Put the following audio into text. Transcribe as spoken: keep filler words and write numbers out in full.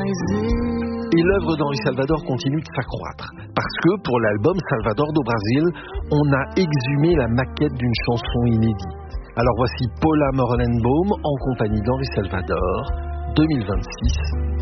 Et l'œuvre d'Henri Salvador continue de s'accroître. Parce que pour l'album Salvador do Brasil, on a exhumé la maquette d'une chanson inédite. Alors voici Paula Morellenbaum en compagnie d'Henri Salvador, deux mille vingt-six.